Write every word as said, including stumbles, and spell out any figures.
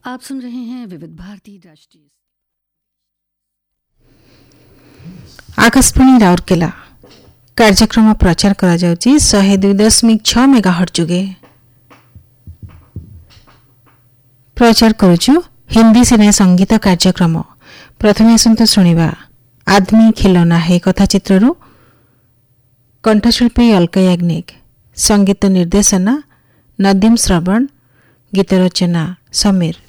आप सुन रहे हैं विविध भारती राष्ट्रीय आकाशवाणी राउरकेला कार्यक्रम प्रचार करा जाउची शहे दुई दशमिक छ मेगाहर्ट्ज जुगे प्रचार करुचु हिंदी सिने संगीत कार्यक्रम। प्रथमे आसंतु शुणिबा आदमी खिलौना है कथा चित्ररू कंठशिल्पी अलका याग्निक, संगीत निर्देशना नदीम श्रवण, गीत रचना समीर।